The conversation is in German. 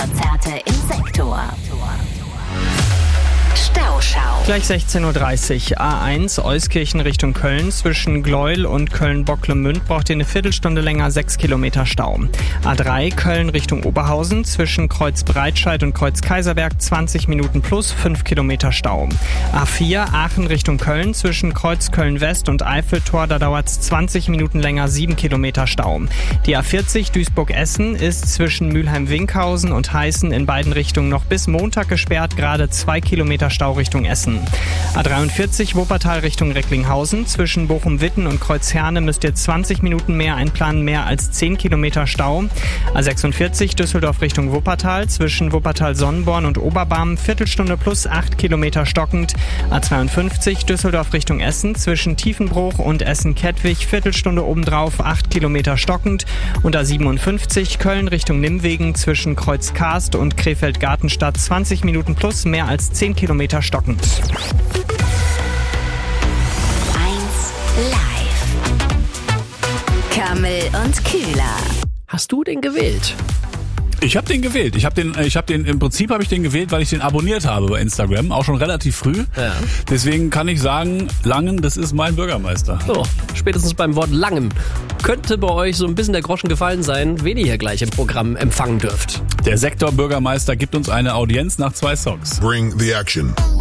Konzerte im Sektor. Stauschau. Gleich 16.30 Uhr. A1 Euskirchen Richtung Köln. Zwischen Gleuel und Köln-Bocklemünd braucht ihr eine Viertelstunde länger 6 Kilometer Stau. A3 Köln Richtung Oberhausen. Zwischen Kreuz Breitscheid und Kreuz Kaiserberg 20 Minuten plus 5 Kilometer Stau. A4 Aachen Richtung Köln. Zwischen Kreuz Köln-West und Eiffeltor, da dauert es 20 Minuten länger 7 Kilometer Stau. Die A40 Duisburg-Essen ist zwischen Mülheim-Winkhausen und Heißen in beiden Richtungen noch bis Montag gesperrt, gerade 2 Kilometer Stau Richtung Essen. A43 Wuppertal Richtung Recklinghausen. Zwischen Bochum-Witten und Kreuzherne müsst ihr 20 Minuten mehr einplanen, mehr als 10 Kilometer Stau. A46 Düsseldorf Richtung Wuppertal. Zwischen Wuppertal-Sonnenborn und Oberbarm Viertelstunde plus 8 Kilometer stockend. A52 Düsseldorf Richtung Essen. Zwischen Tiefenbruch und Essen-Kettwig Viertelstunde obendrauf 8 Kilometer stockend. Und A57 Köln Richtung Nimwegen. Zwischen Kreuz-Karst und Krefeld-Gartenstadt 20 Minuten plus mehr als 10 Kilometer stockend. 1 Live. Kammel und Kühler. Hast du den gewählt? Ich habe den gewählt. Im Prinzip habe ich den gewählt, weil ich den abonniert habe bei Instagram, auch schon relativ früh. Ja. Deswegen kann ich sagen, Langen, das ist mein Bürgermeister. So, spätestens beim Wort Langen könnte bei euch so ein bisschen der Groschen gefallen sein, wen ihr hier gleich im Programm empfangen dürft. Der Sektorbürgermeister gibt uns eine Audienz nach 2 Songs. Bring the action.